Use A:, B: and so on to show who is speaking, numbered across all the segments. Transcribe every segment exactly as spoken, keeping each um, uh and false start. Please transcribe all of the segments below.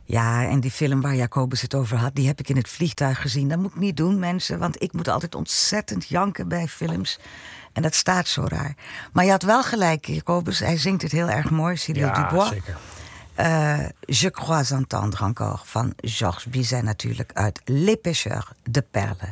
A: Ja, en die film waar Jacobus het over had, die heb ik in het vliegtuig gezien. Dat moet ik niet doen, mensen, want ik moet altijd ontzettend janken bij films. En dat staat zo raar. Maar je had wel gelijk, Jacobus. Hij zingt het heel erg mooi, Cyril
B: Ja,
A: Dubois.
B: zeker.
A: Uh, Je crois entendre encore van Georges Bizet natuurlijk uit Les Pêcheurs de Perles.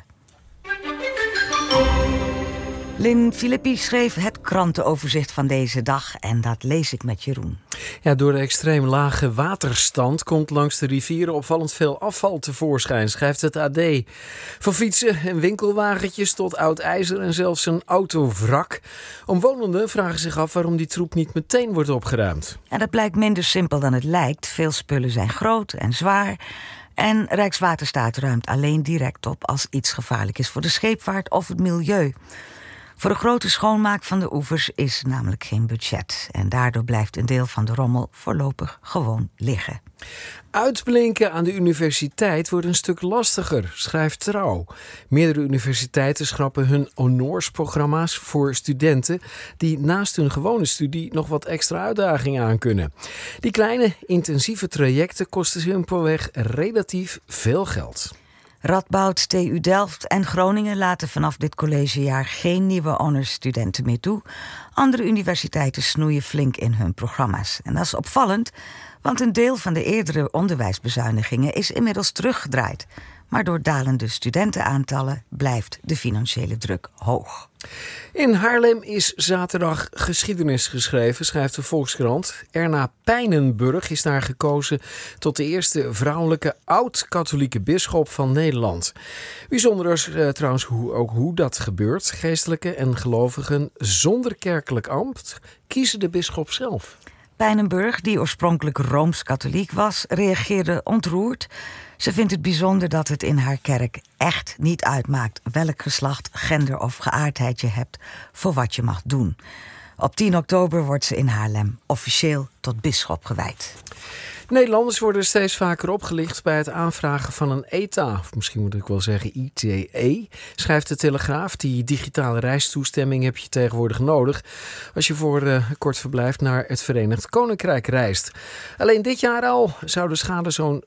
A: Lynn Filippi schreef het krantenoverzicht van deze dag en dat lees ik met Jeroen.
B: Ja, door de extreem lage waterstand komt langs de rivieren opvallend veel afval tevoorschijn, schrijft het A D. Van fietsen en winkelwagentjes tot oud ijzer en zelfs een autovrak. Omwonenden vragen zich af waarom die troep niet meteen wordt opgeruimd.
A: En dat blijkt minder simpel dan het lijkt. Veel spullen zijn groot en zwaar. En Rijkswaterstaat ruimt alleen direct op als iets gevaarlijk is voor de scheepvaart of het milieu. Voor de grote schoonmaak van de oevers is namelijk geen budget. En daardoor blijft een deel van de rommel voorlopig gewoon liggen.
B: Uitblinken aan de universiteit wordt een stuk lastiger, schrijft Trouw. Meerdere universiteiten schrappen hun honoorsprogramma's voor studenten die naast hun gewone studie nog wat extra uitdagingen aan kunnen. Die kleine, intensieve trajecten kosten simpelweg relatief veel geld.
A: Radboud, T U Delft en Groningen laten vanaf dit collegejaar geen nieuwe honorsstudenten meer toe. Andere universiteiten snoeien flink in hun programma's. En dat is opvallend, want een deel van de eerdere onderwijsbezuinigingen is inmiddels teruggedraaid. Maar door dalende studentenaantallen blijft de financiële druk hoog.
B: In Haarlem is zaterdag geschiedenis geschreven, schrijft de Volkskrant. Erna Pijnenburg is daar gekozen tot de eerste vrouwelijke oud-katholieke bisschop van Nederland. Bijzonder is uh, trouwens hoe, ook hoe dat gebeurt. Geestelijken en gelovigen zonder kerkelijk ambt kiezen de bisschop zelf.
A: Pijnenburg, die oorspronkelijk rooms-katholiek was, reageerde ontroerd. Ze vindt het bijzonder dat het in haar kerk echt niet uitmaakt welk geslacht, gender of geaardheid je hebt voor wat je mag doen. Op tien oktober wordt ze in Haarlem officieel tot bisschop gewijd.
B: Nederlanders worden steeds vaker opgelicht bij het aanvragen van een E T A. Of misschien moet ik wel zeggen I T E, schrijft de Telegraaf. Die digitale reistoestemming heb je tegenwoordig nodig als je voor uh, een kort verblijf naar het Verenigd Koninkrijk reist. Alleen dit jaar al zou de schade zo'n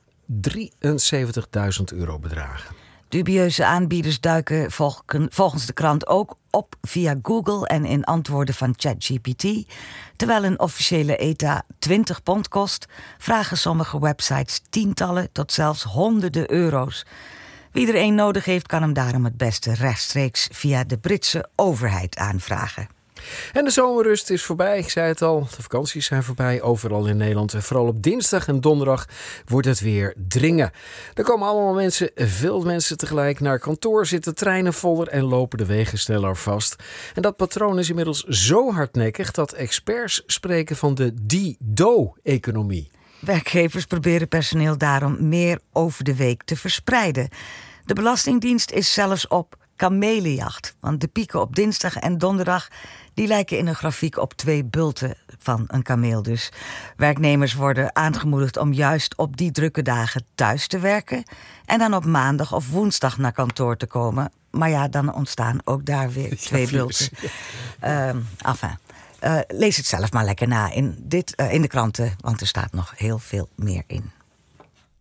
B: drieënzeventigduizend euro bedragen.
A: Dubieuze aanbieders duiken volgens de krant ook op via Google en in antwoorden van ChatGPT. Terwijl een officiële E T A twintig pond kost, vragen sommige websites tientallen tot zelfs honderden euro's. Wie er één nodig heeft, kan hem daarom het beste rechtstreeks via de Britse overheid aanvragen.
B: En de zomerrust is voorbij, ik zei het al. De vakanties zijn voorbij, overal in Nederland. En vooral op dinsdag en donderdag wordt het weer dringen. Er komen allemaal mensen, veel mensen tegelijk naar kantoor, zitten treinen voller en lopen de wegen sneller vast. En dat patroon is inmiddels zo hardnekkig dat experts spreken van de die-do-economie.
A: Werkgevers proberen personeel daarom meer over de week te verspreiden. De Belastingdienst is zelfs op kamelenjacht. Want de pieken op dinsdag en donderdag die lijken in een grafiek op twee bulten van een kameel dus. Werknemers worden aangemoedigd om juist op die drukke dagen thuis te werken en dan op maandag of woensdag naar kantoor te komen. Maar ja, dan ontstaan ook daar weer twee ja, bulten. Uh, enfin, uh, lees het zelf maar lekker na in, dit, uh, in de kranten, want er staat nog heel veel meer in.